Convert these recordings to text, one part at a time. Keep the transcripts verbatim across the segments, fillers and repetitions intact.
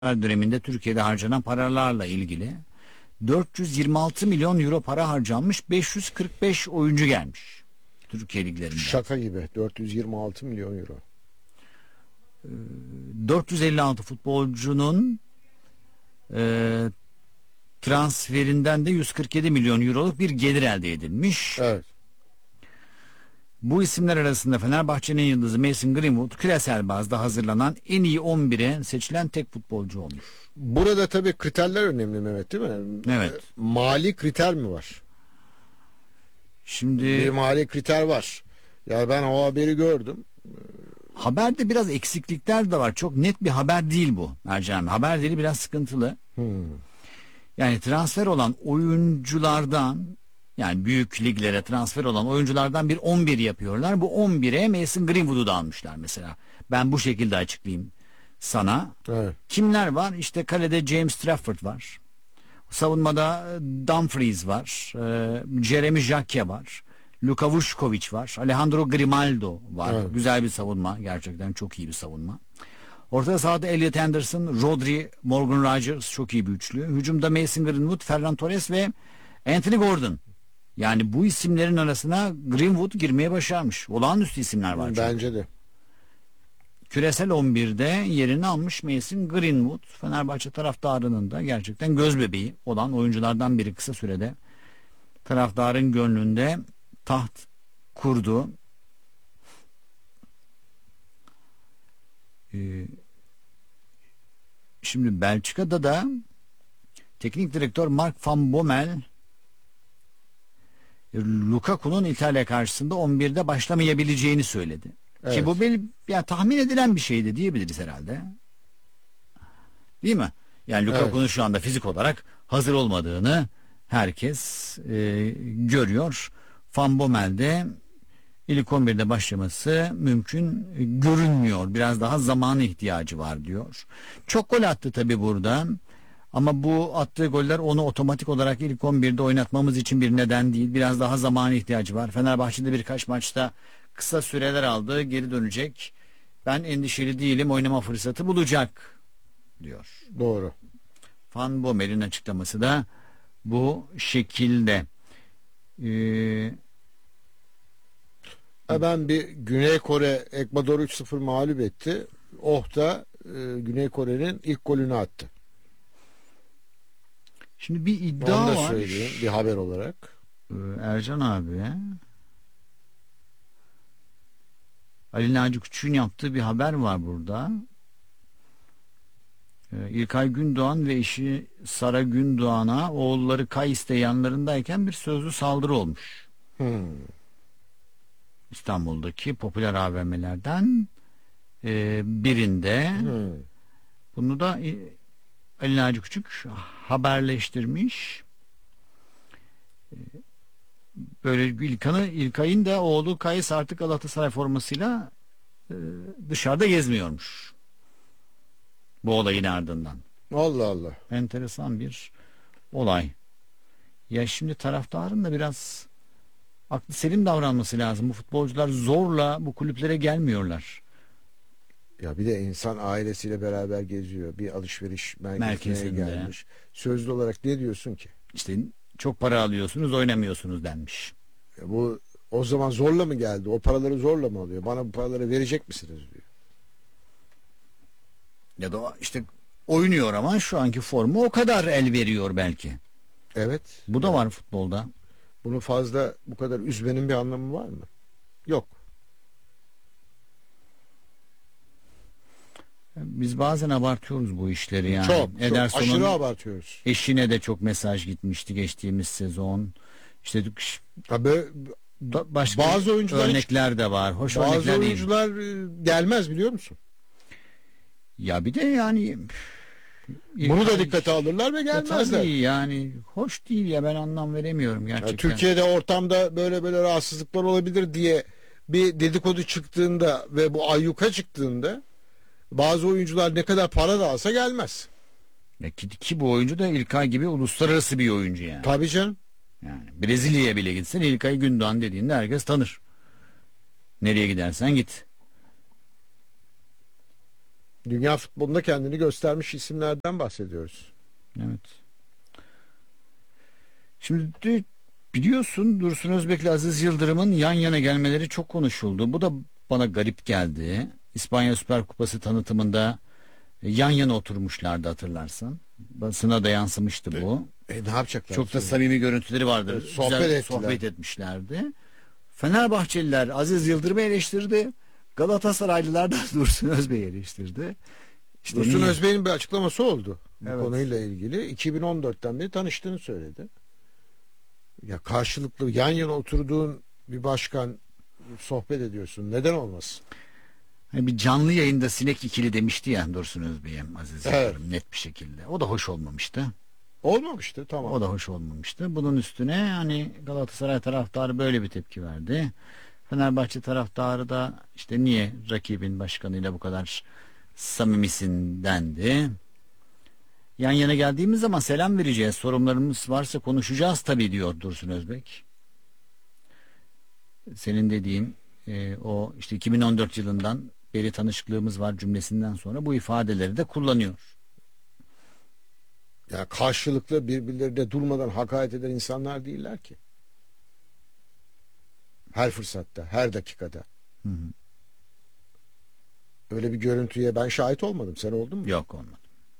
döneminde Türkiye'de harcanan paralarla ilgili dört yüz yirmi altı milyon euro para harcanmış, beş yüz kırk beş oyuncu gelmiş Türkiye liglerinde. Şaka gibi, dört yüz yirmi altı milyon euro. dört yüz elli altı futbolcunun e, transferinden de yüz kırk yedi milyon euroluk bir gelir elde edilmiş. Evet. Bu isimler arasında Fenerbahçe'nin yıldızı Mason Greenwood küresel bazda hazırlanan en iyi on bire seçilen tek futbolcu olmuş. Burada tabii kriterler önemli Mehmet, değil mi? Evet. Mali kriter mi var? Şimdi Bir mali kriter var. Ya ben o haberi gördüm. haberde biraz eksiklikler de var. Çok net bir haber değil bu Ercan. Haber dili biraz sıkıntılı. Hmm. Yani transfer olan oyunculardan, yani büyük liglere transfer olan oyunculardan bir on bir yapıyorlar. Bu on bire Mason Greenwood'u da almışlar mesela. Ben bu şekilde açıklayayım sana. Evet. Kimler var? İşte kalede James Trafford var. Savunmada Dumfries var. E, Jeremy Jacquet var. Luka Vušković var. Alejandro Grimaldo var. Evet. Güzel bir savunma. Gerçekten çok iyi bir savunma. Orta sahada Elliot Anderson, Rodri, Morgan Rogers çok iyi bir üçlü. Hücumda Mason Greenwood, Ferran Torres ve Anthony Gordon. Yani bu isimlerin arasına Greenwood girmeye başarmış. Olağanüstü isimler var. Bence çünkü. de. Küresel on birde yerini almış Mason Greenwood. Fenerbahçe taraftarının da gerçekten gözbebeği olan oyunculardan biri, kısa sürede taraftarın gönlünde taht kurdu. Ee, şimdi Belçika'da da teknik direktör Mark van Bommel Lukaku'nun İtalya karşısında on birde başlamayabileceğini söyledi. Evet. Ki bu bir, yani tahmin edilen bir şeydi diyebiliriz herhalde. Değil mi? Yani Lukaku'nun Evet. şu anda fizik olarak hazır olmadığını herkes e, görüyor. Van Bommel'de ilk on birde başlaması mümkün görünmüyor. Biraz daha zamana ihtiyacı var diyor. Çok gol attı tabii burada. Ama bu attığı goller onu otomatik olarak ilk on birde oynatmamız için bir neden değil. Biraz daha zamana ihtiyacı var. Fenerbahçe'de birkaç maçta kısa süreler aldı. Geri dönecek. Ben endişeli değilim. Oynama fırsatı bulacak diyor. Doğru. Van Bommel'in açıklaması da bu şekilde. Ee, Ben bir Güney Kore Ekvador üç sıfır mağlup etti. Oh da e, Güney Kore'nin ilk golünü attı. şimdi bir iddia Onu da var. söyleyeyim bir haber olarak. Ee, Ercan abi, Ali Naci Küçük'ün yaptığı bir haber var burada. Ee, İlkay Gündoğan ve eşi Sara Gündoğan'a oğulları Kayıs'ta yanlarındayken bir sözlü saldırı olmuş. Hmm. İstanbul'daki popüler A V M'lerden e, birinde. Hmm. Bunu da e, Ali Naci Küçük haberleştirmiş. E, böyle İlkan'ı, İlkay'ın da oğlu Kayıs artık Galatasaray formasıyla e, dışarıda gezmiyormuş. Bu olayın ardından. Allah Allah. Enteresan bir olay. Ya şimdi taraftarın da biraz aklı selim davranması lazım. Bu futbolcular zorla bu kulüplere gelmiyorlar. Ya bir de insan ailesiyle beraber geziyor. Bir alışveriş merkezine Merkezinde. gelmiş. Sözlü olarak ne diyorsun ki? İşte çok para alıyorsunuz, oynamıyorsunuz denmiş. Ya bu o zaman zorla mı geldi? O paraları zorla mı alıyor? Bana bu paraları verecek misiniz diyor. Ya da işte oynuyor ama şu anki formu o kadar el veriyor belki. Evet. Bu da var futbolda. Bunu fazla bu kadar üzmenin bir anlamı var mı? Yok. Biz bazen abartıyoruz bu işleri yani. Çok, çok Ederson'un aşırı abartıyoruz. eşine de çok mesaj gitmişti geçtiğimiz sezon. İşte Tabii da- başka bazı oyuncular örnekler de var. Hoş bazı örnekler değil. oyuncular e, gelmez biliyor musun? Ya bir de yani Bunu da dikkate alırlar ve Ya gelmezler. tabii yani hoş değil ya, ben anlam veremiyorum Ya gerçekten. Türkiye'de ortamda böyle böyle rahatsızlıklar olabilir diye bir dedikodu çıktığında ve bu ayyuka çıktığında bazı oyuncular ne kadar para da alsa gelmez. Ya ki, ki bu oyuncu da İlkay gibi uluslararası bir oyuncu yani. Tabii canım. Yani Brezilya'ya bile gitsen İlkay Gündoğan dediğinde herkes tanır. Nereye gidersen git. Dünya futbolunda kendini göstermiş isimlerden bahsediyoruz. Evet. Şimdi de biliyorsun Dursun Özbek'le Aziz Yıldırım'ın yan yana gelmeleri çok konuşuldu. Bu da bana garip geldi. İspanya Süper Kupası tanıtımında yan yana oturmuşlardı, hatırlarsan. Basına da yansımıştı bu. E ne yapacaklar? Çok da şimdi? samimi görüntüleri vardı. Evet, sohbet Güzel ettiler. sohbet etmişlerdi. Fenerbahçeliler Aziz Yıldırım'ı eleştirdi. Galatasaraylılar da Dursun Özbek'i eleştirdi. İşte Dursun niye? Özbek'in bir açıklaması oldu. Bu Evet. konuyla ilgili. iki bin on dörtten beri tanıştığını söyledi. Ya karşılıklı yan yana oturduğun bir başkan, sohbet ediyorsun. Neden olmasın? Hani bir canlı yayında sinek ikili demişti ya Dursun Özbek'e Aziz Evet. Yıldırım, net bir şekilde. O da hoş olmamıştı. Olmamıştı, tamam. O da hoş olmamıştı. Bunun üstüne hani Galatasaray taraftarı böyle bir tepki verdi. Fenerbahçe taraftarı da işte niye rakibin başkanıyla bu kadar samimisin dendi. Yan yana geldiğimiz zaman selam vereceğiz. Sorunlarımız varsa konuşacağız tabii diyor Dursun Özbek. Senin dediğin e, o işte iki bin on dört yılından beri tanışıklığımız var cümlesinden sonra bu ifadeleri de kullanıyor. Ya karşılıklı birbirlerine durmadan hakaret eden insanlar değiller ki. Her fırsatta, her dakikada. Hı hı. Öyle bir görüntüye ben şahit olmadım. Sen oldun mu? Yok, olmadı.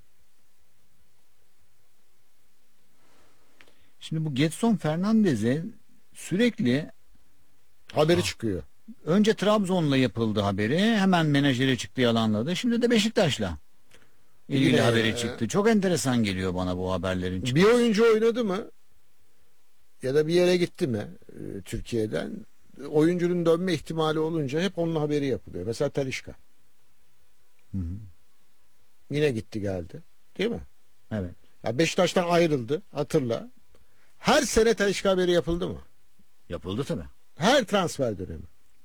Şimdi bu Gedson Fernandez'e sürekli Haberi çıkıyor. önce Trabzon'la yapıldı haberi, hemen menajeri çıktı yalanladı. Şimdi de Beşiktaş'la ilgili Yine, haberi e, çıktı. Çok enteresan geliyor bana bu haberlerin çıkması. Bir oyuncu oynadı mı ya da bir yere gitti mi e, Türkiye'den, oyuncunun dönme ihtimali olunca hep onun haberi yapılıyor. Mesela Talisca. Hı hı. Yine gitti geldi. Değil mi? Evet. Ya Beşiktaş'tan ayrıldı. Hatırla. Her sene Talisca haberi yapıldı mı? Yapıldı tabii. Her transfer dönemi.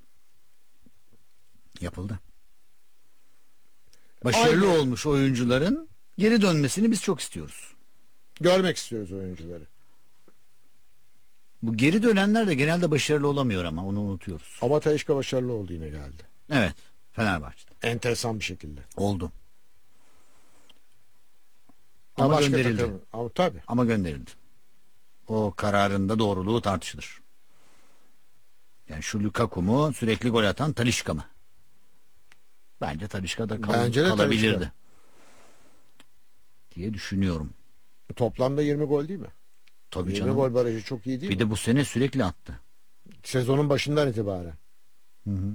Yapıldı. Başarılı Aynı. olmuş oyuncuların geri dönmesini biz çok istiyoruz. Görmek istiyoruz oyuncuları. Bu geri dönenler de genelde başarılı olamıyor ama onu unutuyoruz. Ama Talisca başarılı oldu, yine geldi. Evet. Fenerbahçe'de. Enteresan bir şekilde. Oldu. Ha, Ama başka gönderildi. takım- Ama tabii. Ama gönderildi. O kararında doğruluğu tartışılır. Yani şu Lukaku mu sürekli gol atan Talisca mı? Bence Talisca da kal- Bence de kalabilirdi. Talisca. Diye düşünüyorum. Toplamda yirmi gol değil mi? Tabii yirmi canım. gol barajı çok iyi değil Bir mi? de bu sene sürekli attı. Sezonun başından itibaren. Hı hı.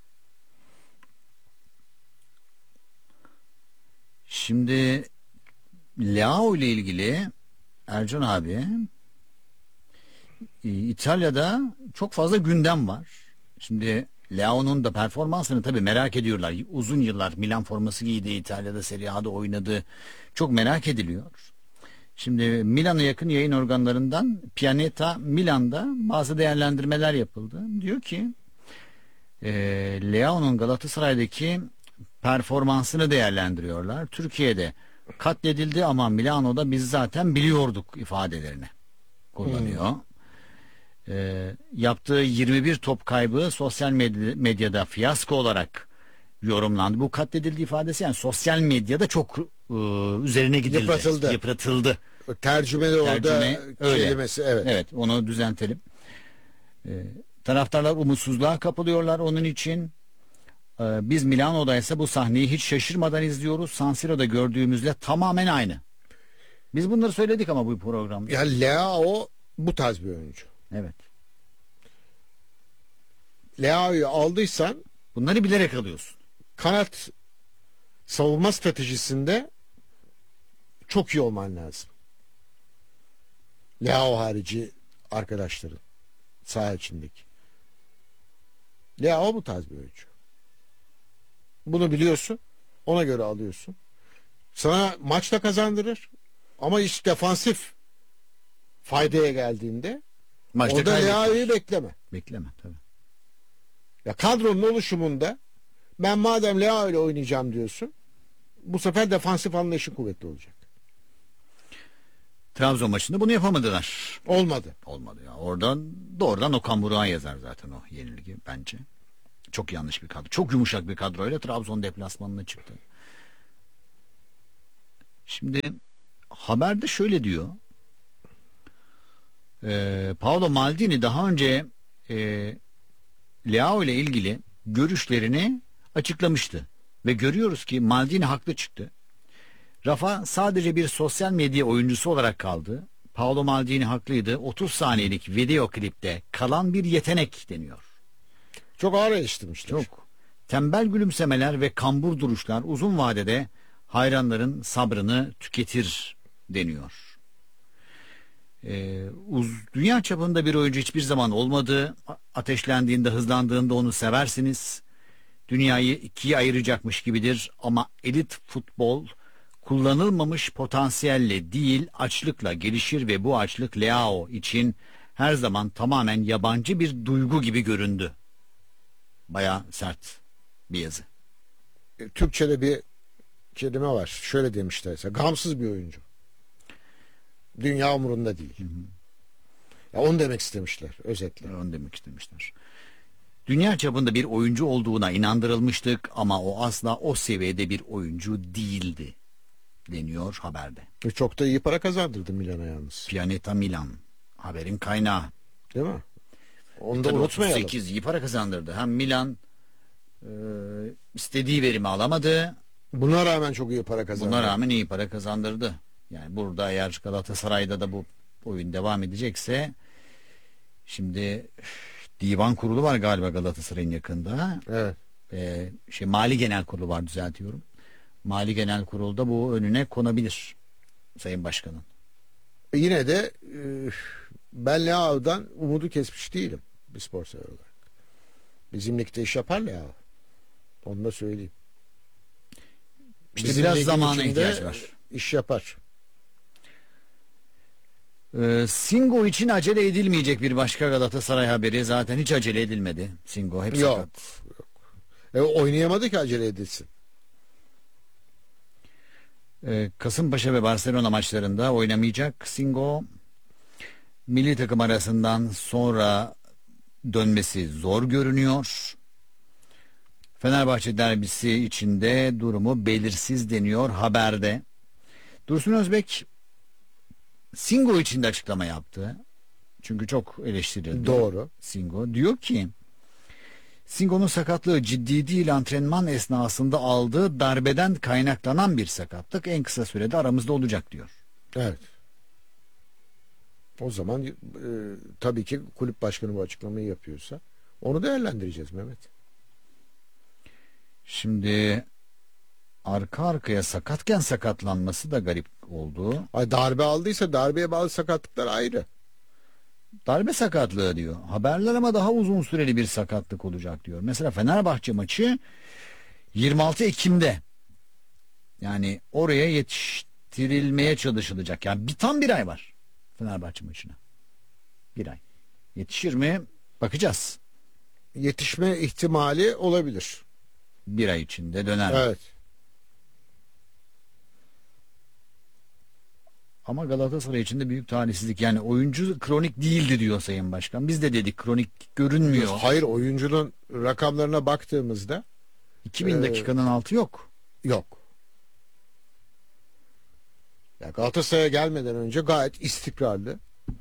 Şimdi Leao ile ilgili Ercan abi, e, İtalya'da çok fazla gündem var. Şimdi Leao'nun da performansını tabii merak ediyorlar. Uzun yıllar Milan forması giydi, İtalya'da Serie A'da oynadı. Çok merak ediliyor. Şimdi Milan'a yakın yayın organlarından Pianeta Milan'da bazı değerlendirmeler yapıldı. Diyor ki e, Leao'nun Galatasaray'daki performansını değerlendiriyorlar. Türkiye'de katledildi ama Milano'da biz zaten biliyorduk ifadelerini kullanıyor. E, yaptığı yirmi bir top kaybı sosyal medya- medyada fiyasko olarak yorumlandı. Bu katledildi ifadesi yani sosyal medyada çok e, üzerine gidildi. Yıpratıldı. Yıpratıldı. O tercüme de orada Tercüme öyle. kelimesi, evet. Evet, onu düzeltelim. Ee, taraftarlar umutsuzluğa kapılıyorlar onun için. Ee, biz Milano'daysa bu sahneyi hiç şaşırmadan izliyoruz. San Siro'da gördüğümüzle tamamen aynı. Biz bunları söyledik ama bu programda. Ya Leao bu tarz bir oyuncu. Evet. Leao'yu aldıysan Bunları bilerek alıyorsun. kanat savunma stratejisinde çok iyi olman lazım. Leao harici arkadaşların saha içindeki. Leao bu tarz bir oyuncu. Bunu biliyorsun. Ona göre alıyorsun. Sana maçta kazandırır. Ama iş defansif faydaya geldiğinde Maçta orada kaybetmiş. Leao'yu bekleme. Bekleme tabii. Ya kadronun oluşumunda ben madem Leao ile oynayacağım diyorsun, bu sefer defansif anlayışın kuvvetli olacak. Trabzon maçında bunu yapamadılar. Olmadı. Olmadı ya. Oradan doğrudan Okan Buruk'a yazar zaten o yenilgi bence. Çok yanlış bir kadro. Çok yumuşak bir kadroyla Trabzon deplasmanına çıktı. Şimdi haberde şöyle diyor. Ee, Paolo Maldini daha önce e, Leao ile ilgili görüşlerini açıklamıştı. Ve görüyoruz ki Maldini haklı çıktı. Rafa sadece bir sosyal medya oyuncusu olarak kaldı. Paolo Maldini haklıydı. otuz saniyelik video klipte kalan bir yetenek deniyor. Çok ağır eleştirmişler. Çok. Tembel gülümsemeler ve kambur duruşlar uzun vadede hayranların sabrını tüketir deniyor. Ee, uz, dünya çapında bir oyuncu hiçbir zaman olmadı. A- Ateşlendiğinde, hızlandığında onu seversiniz. Dünyayı ikiye ayıracakmış gibidir ama elit futbol kullanılmamış potansiyelle değil açlıkla gelişir ve bu açlık Leao için her zaman tamamen yabancı bir duygu gibi göründü. Bayağı sert bir yazı. E, Türkçe'de bir kelime var. Şöyle demişlerse, gamsız bir oyuncu. Dünya umurunda değil. Hı hı. Ya onu demek istemişler özetle. Onu demek istemişler. Dünya çapında bir oyuncu olduğuna inandırılmıştık ama o asla o seviyede bir oyuncu değildi deniyor haberde. Ve çok da iyi para kazandırdı Milan'a yalnız. Pianeta Milan haberin kaynağı. Değil mi? Onu da Tabii unutmayalım. otuz sekiz iyi para kazandırdı. Hem Milan e, istediği verimi alamadı. Buna rağmen çok iyi para kazandırdı. Buna rağmen iyi para kazandırdı. Yani burada eğer Galatasaray'da da bu oyun devam edecekse şimdi divan kurulu var galiba Galatasaray'ın yakında. Evet. Ee, şey Mali Genel Kurulu var düzeltiyorum. Mali Genel Kurul'da bu önüne konabilir Sayın Başkan'ın. E yine de e, ben Leao'dan umudu kesmiş değilim bir spor sever olarak. Bizim ligde iş yapar Leao. Onu da söyleyeyim. İşte Bizim biraz ligin zamana içinde ihtiyaç var. İş yapar. Ee, Singo için acele edilmeyecek bir başka Galatasaray haberi. Zaten hiç acele edilmedi. Singo hep Yok. sakat. Yok. E, oynayamadı ki acele edilsin. Ee, Kasımpaşa ve Barcelona maçlarında oynamayacak Singo. Milli takım arasından sonra dönmesi zor görünüyor. Fenerbahçe derbisi içinde durumu belirsiz deniyor haberde. Dursun Özbek Singo için de açıklama yaptı. Çünkü çok eleştirildi. Doğru. Singo diyor ki Singo'nun sakatlığı ciddi değil, antrenman esnasında aldığı darbeden kaynaklanan bir sakatlık, en kısa sürede aramızda olacak diyor. Evet. O zaman e, tabii ki kulüp başkanı bu açıklamayı yapıyorsa onu değerlendireceğiz Mehmet. Şimdi arka arkaya sakatken sakatlanması da garip oldu. Ay, darbe aldıysa darbeye bağlı sakatlıklar ayrı. Darbe sakatlığı diyor. Haberler ama daha uzun süreli bir sakatlık olacak diyor. Mesela Fenerbahçe maçı yirmi altı Ekim'de. Yani oraya yetiştirilmeye çalışılacak. Yani bir tam bir ay var Fenerbahçe maçına. Bir ay. Yetişir mi? Bakacağız. Yetişme ihtimali olabilir. Bir ay içinde döner. Evet. Ama Galatasaray için de büyük talihsizlik. Yani oyuncu kronik değildi diyor Sayın Başkan. Biz de dedik kronik görünmüyor. Hayır, oyuncunun rakamlarına baktığımızda iki bin Ee, dakikanın altı yok. yok. Ya Galatasaray'a gelmeden önce gayet istikrarlı,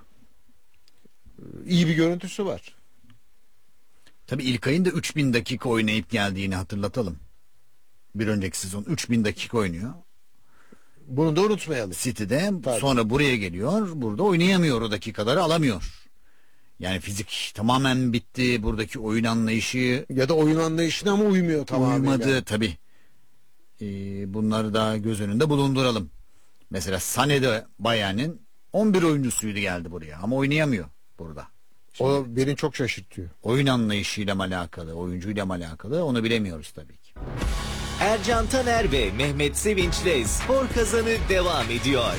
iyi bir görüntüsü var. Tabii İlkay'ın da üç bin dakika oynayıp geldiğini hatırlatalım. Bir önceki sezon üç bin dakika oynuyor. Bunu da unutmayalım. City'de, Tabii. sonra buraya geliyor. Burada oynayamıyor, o dakikaları alamıyor. Yani fizik tamamen bitti. Buradaki oyun anlayışı Ya da oyun anlayışına mı uymuyor tamamıyla? uymadı tabii. Ee, bunları da göz önünde bulunduralım. Mesela Sané'de Bayern'in on bir oyuncusuydu, geldi buraya ama oynayamıyor burada. Şimdi, O beni çok şaşırtıyor. oyun anlayışıyla mı alakalı, oyuncuyla mı alakalı onu bilemiyoruz tabii ki. Ercan Taner ve Mehmet Sevinç'le Spor Kazanı devam ediyor.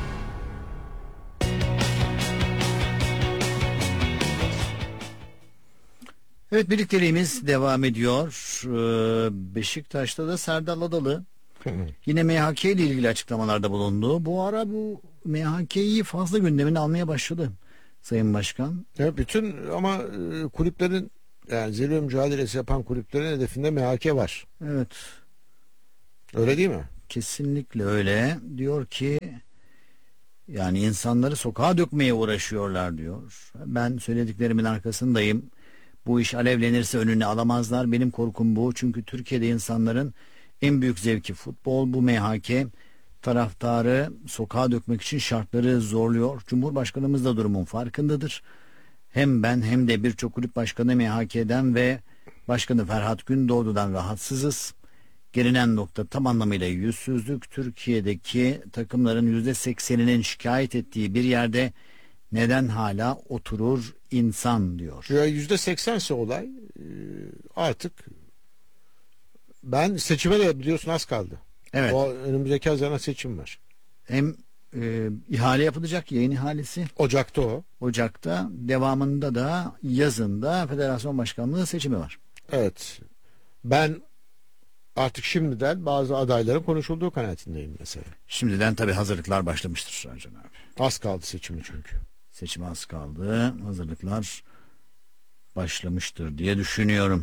Evet, birlikteliğimiz devam ediyor. Ee, Beşiktaş'ta da Serdar Adalı yine M H K ile ilgili açıklamalarda bulundu. Bu ara bu M H K'yi fazla gündemine almaya başladı Sayın Başkan. Ya bütün ama e, kulüplerin, yani zirve mücadelesi yapan kulüplerin hedefinde M H K var. Evet. Öyle değil mi? Kesinlikle öyle. Diyor ki yani insanları sokağa dökmeye uğraşıyorlar diyor. Ben söylediklerimin arkasındayım. Bu iş alevlenirse önüne alamazlar. Benim korkum bu. Çünkü Türkiye'de insanların en büyük zevki futbol. Bu M H K taraftarı sokağa dökmek için şartları zorluyor. Cumhurbaşkanımız da durumun farkındadır. Hem ben hem de birçok kulüp başkanı M H K'den ve Başkanı Ferhat Gündoğdu'dan rahatsızız. Gelinen nokta tam anlamıyla yüzsüzlük. Türkiye'deki takımların yüzde sekseninin şikayet ettiği bir yerde neden hala oturur insan diyor. Ya yüzde seksense olay e, artık ben seçime de biliyorsun az kaldı. Evet. O önümüzdeki Haziran'a seçim var. Hem e, ihale yapılacak, yayın ihalesi Ocak'ta o. Ocak'ta, devamında da yazında federasyon başkanlığı seçimi var. Evet. Ben artık şimdiden bazı adayların konuşulduğu kanaatindeyim mesela. Şimdiden tabii hazırlıklar başlamıştır Ercan abi. Az kaldı seçimi çünkü. Seçime az kaldı. Hazırlıklar başlamıştır diye düşünüyorum.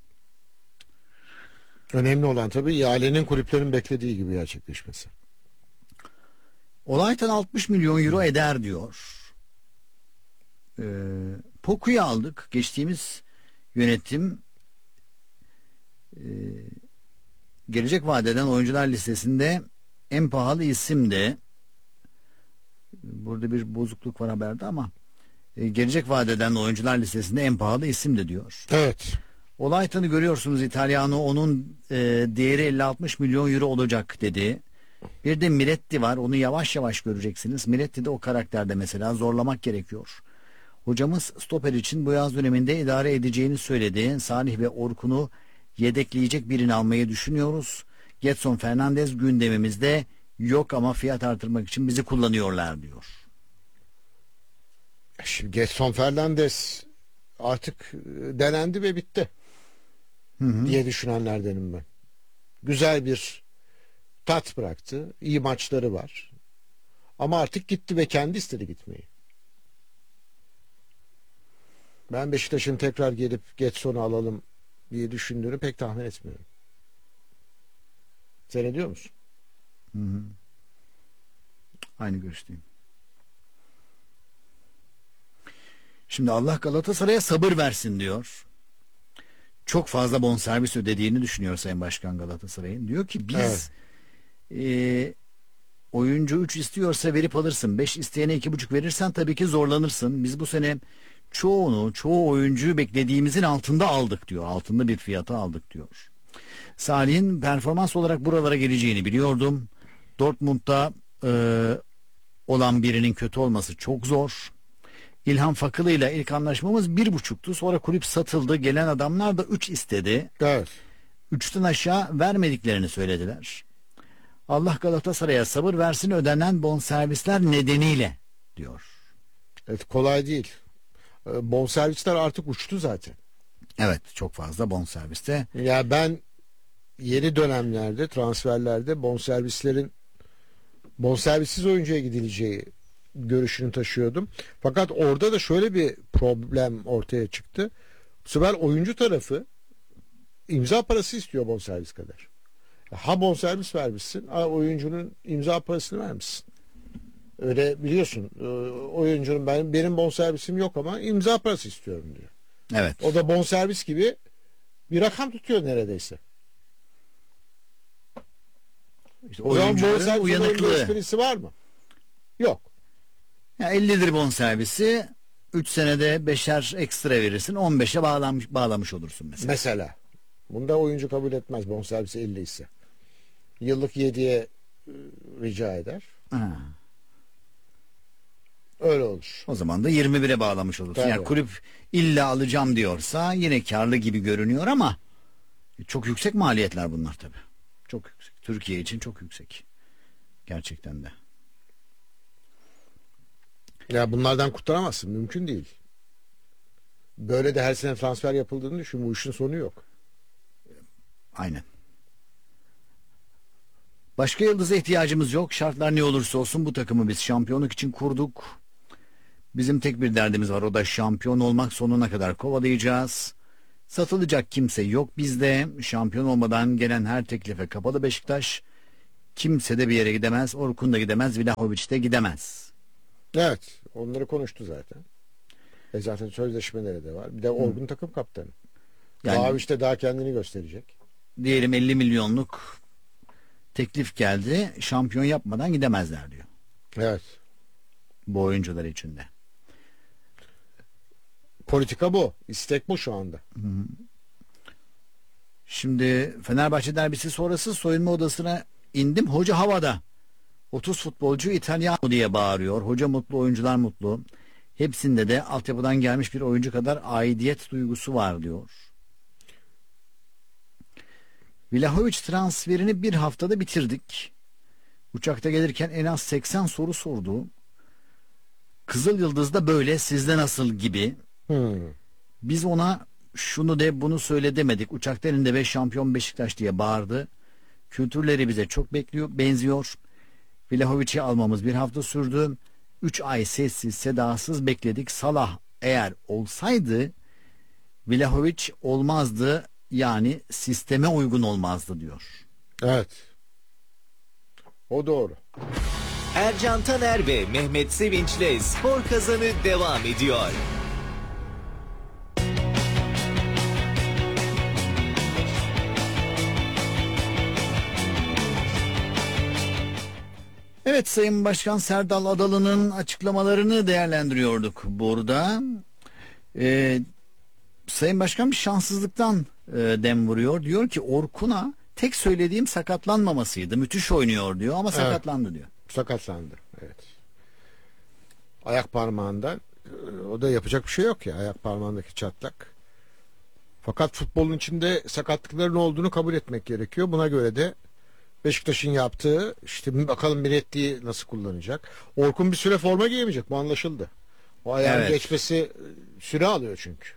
Önemli olan tabii ihalenin kulüplerin beklediği gibi gerçekleşmesi. Olaytan altmış milyon euro eder diyor. Ee, Poku'yu aldık. Geçtiğimiz yönetim e, gelecek vadeden oyuncular listesinde en pahalı isim de, burada bir bozukluk var haberde ama e, gelecek vadeden oyuncular listesinde en pahalı isim de diyor. Evet. Olaytan'ı görüyorsunuz, İtalyano, onun e, değeri elli altmış milyon euro olacak dedi. Bir de Miretti var, onu yavaş yavaş göreceksiniz. Miretti de o karakterde mesela, zorlamak gerekiyor. Hocamız stoper için bu yaz döneminde idare edeceğini söyledi. Salih ve Orkun'u yedekleyecek birini almayı düşünüyoruz. Getson Fernandez gündemimizde yok ama fiyat artırmak için bizi kullanıyorlar diyor. Şimdi Getson Fernandes artık e, denendi ve bitti. Hı hı. Diye düşünenlerdenim ben. Güzel bir tat bıraktı. İyi maçları var. Ama artık gitti ve kendi istedi gitmeyi. Ben Beşiktaş'ın tekrar gelip Getson'u alalım diye düşündüğünü pek tahmin etmiyorum. Sen ne diyor musun? Hı hı. Aynı görüşteyim. Şimdi Allah Galatasaray'a sabır versin diyor. Çok fazla bonservis ödediğini düşünüyor Sayın Başkan Galatasaray'ın. Diyor ki biz Evet. e, oyuncu üç istiyorsa verip alırsın. beş isteyene iki buçuk verirsen tabii ki zorlanırsın. Biz bu sene çoğunu, çoğu oyuncuyu beklediğimizin altında aldık diyor. Altında bir fiyata aldık diyor. Salih'in performans olarak buralara geleceğini biliyordum. Dortmund'da e, olan birinin kötü olması çok zor. İlhan Fakılı ile ilk anlaşmamız bir buçuktu. Sonra kulüp satıldı. Gelen adamlar da üç istedi. Evet. Üçten aşağı vermediklerini söylediler. Allah Galatasaray'a sabır versin ödenen bonservisler nedeniyle diyor. Evet, kolay değil. Ee, Bonservisler artık uçtu zaten. Evet, çok fazla bonserviste. Ya ben yeni dönemlerde transferlerde bonservislerin bonservissiz oyuncuya gidileceği görüşünü taşıyordum. Fakat orada da şöyle bir problem ortaya çıktı. Bu sefer oyuncu tarafı imza parası istiyor bonservis kadar. Ha bonservis vermişsin, ha oyuncunun imza parasını vermişsin. Öyle biliyorsun, e, oyuncunun benim, benim bonservisim yok ama imza parası istiyorum diyor. Evet. O da bonservis gibi bir rakam tutuyor neredeyse. İşte O zaman oyuncuların bonservis uyanıklığı. esprisi var mı? Yok. Ya ellidir bonservisi, üç senede beşer ekstra verirsin, on beşe bağlamış, bağlamış olursun mesela. Mesela. Bunda oyuncu kabul etmez bonservisi elli ise. Yıllık yediye e, rica eder. Ha. Öyle olur. O zaman da yirmi bire bağlamış olursun. Tabii. Yani kulüp illa alacağım diyorsa yine karlı gibi görünüyor ama çok yüksek maliyetler bunlar tabii. Çok yüksek. Türkiye için çok yüksek. Gerçekten de. Ya bunlardan kurtaramazsın. Mümkün değil. Böyle de her sene transfer yapıldığını düşün. Bu işin sonu yok. Aynen. Başka yıldıza ihtiyacımız yok. Şartlar ne olursa olsun bu takımı biz şampiyonluk için kurduk. Bizim tek bir derdimiz var. O da şampiyon olmak, sonuna kadar kovalayacağız. Satılacak kimse yok bizde. Şampiyon olmadan gelen her teklife kapalı Beşiktaş. kimse de bir yere gidemez. Orkun da gidemez. Vlahovic de gidemez. Evet. Onları konuştu zaten. E zaten sözleşmeleri de var. Bir de Orkun takım kaptanı. Yani- Vlahovic de daha kendini gösterecek. Diyelim elli milyonluk teklif geldi. Şampiyon yapmadan gidemezler diyor. Evet. Bu oyuncular için de. Politika bu. İstek bu şu anda. Şimdi Fenerbahçe derbisi sonrası soyunma odasına indim. Hoca havada. otuz futbolcu İtalyan diye bağırıyor. Hoca mutlu, oyuncular mutlu. Hepsinde de altyapıdan gelmiş bir oyuncu kadar aidiyet duygusu var diyor. Vlahovic transferini bir haftada bitirdik. Uçakta gelirken en az seksen soru sordu. Kızıl Yıldız'da böyle, sizde nasıl gibi. Hmm. Biz ona şunu de bunu söyle demedik. Uçakta elinde ve şampiyon Beşiktaş diye bağırdı. Kültürleri bize çok bekliyor, benziyor. Vlahovic'i almamız bir hafta sürdü. Üç ay sessiz sedasız bekledik. Salah eğer olsaydı Vlahovic olmazdı, yani sisteme uygun olmazdı diyor. Evet. O doğru. Ercan Taner ve Mehmet Sevinç'le Spor Kazanı devam ediyor. Evet, Sayın Başkan Serdal Adalı'nın açıklamalarını değerlendiriyorduk burada. Ee, Sayın Başkan bir şanssızlıktan e, dem vuruyor. Diyor ki Orkun'a tek söylediğim sakatlanmamasıydı. Müthiş oynuyor diyor ama sakatlandı diyor. Sakatlandı. Evet. Ayak parmağından, o da yapacak bir şey yok ya, ayak parmağındaki çatlak. Fakat futbolun içinde sakatlıkların olduğunu kabul etmek gerekiyor. Buna göre de Beşiktaş'ın yaptığı, işte bakalım Miretti'yi nasıl kullanacak. Orkun bir süre forma giyemeyecek, bu anlaşıldı. O ayağın Evet. geçmesi süre alıyor çünkü.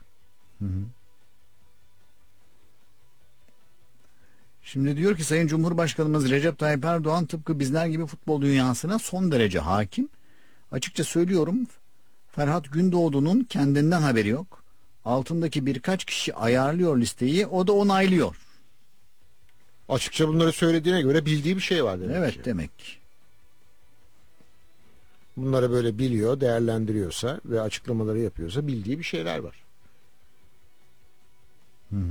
Şimdi diyor ki Sayın Cumhurbaşkanımız Recep Tayyip Erdoğan tıpkı bizler gibi futbol dünyasına son derece hakim. Açıkça söylüyorum, Ferhat Gündoğdu'nun kendinden haberi yok. Altındaki birkaç kişi ayarlıyor listeyi, o da onaylıyor. Açıkça bunları söylediğine göre bildiği bir şey var demek Evet ki. demek. Bunları böyle biliyor, değerlendiriyorsa ve açıklamaları yapıyorsa bildiği bir şeyler var. Hı hı.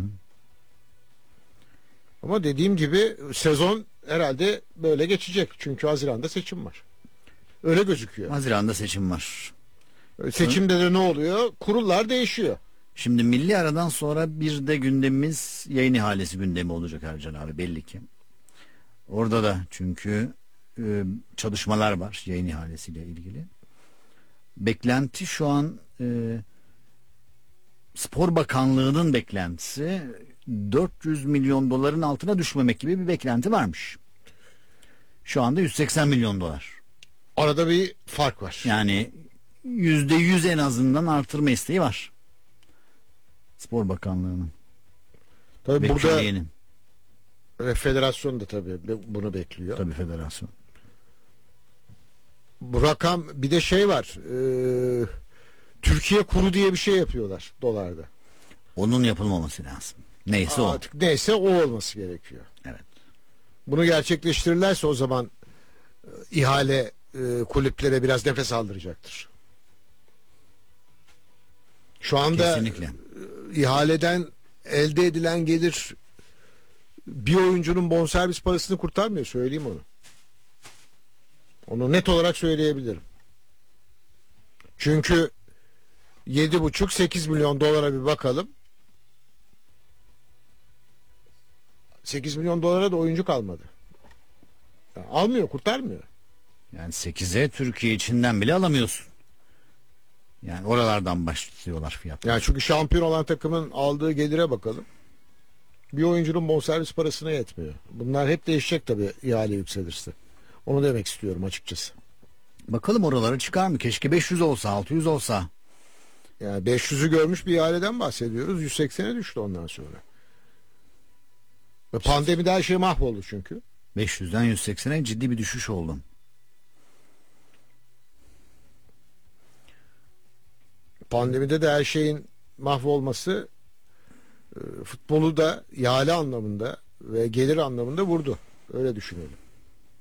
Ama dediğim gibi sezon herhalde böyle geçecek. Çünkü Haziran'da seçim var. Öyle gözüküyor. Haziran'da seçim var. Seçimde de ne oluyor? Kurullar değişiyor. Şimdi milli aradan sonra bir de gündemimiz yayın ihalesi gündemi olacak Ercan abi, belli ki. Orada da çünkü e, çalışmalar var yayın ihalesiyle ilgili. Beklenti şu an e, Spor Bakanlığı'nın beklentisi dört yüz milyon doların altına düşmemek gibi bir beklenti varmış. Şu anda yüz seksen milyon dolar. Arada bir fark var. Yani yüzde yüz en azından artırma isteği var. Spor Bakanlığı'nın Tabii ve burada külliyenin, e, federasyon da tabii bunu bekliyor. tabii federasyon. Bu rakam, bir de şey var. E, Türkiye kuru diye bir şey yapıyorlar dolarda. Onun yapılmaması lazım. Neyse o. Artık neyse o olması gerekiyor. Evet. Bunu gerçekleştirirlerse o zaman e, ihale e, kulüplere biraz nefes aldıracaktır. Şu anda Kesinlikle. e, ihaleden elde edilen gelir bir oyuncunun bonservis parasını kurtarmıyor, söyleyeyim onu. Onu net olarak söyleyebilirim. Çünkü yedi buçuk sekiz milyon dolara bir bakalım. sekiz milyon dolara da oyuncu kalmadı. Yani almıyor, kurtarmıyor. Yani sekize Türkiye içinden bile alamıyorsun. Yani oralardan başlıyorlar fiyatlar. Yani çünkü şampiyon olan takımın aldığı gelire bakalım. Bir oyuncunun bonservis parasına yetmiyor. Bunlar hep değişecek tabii ihale yükselirse. Onu demek istiyorum açıkçası. Bakalım oralara çıkar mı? Keşke beş yüz olsa, altı yüz olsa. Yani beş yüzü görmüş bir ihaleden bahsediyoruz. yüz seksene düştü ondan sonra. Ve pandemide her şey mahvoldu çünkü. beş yüzden yüz seksene ciddi bir düşüş oldu. Pandemide de her şeyin mahvolması e, futbolu da ihale anlamında ve gelir anlamında vurdu. Öyle düşünelim.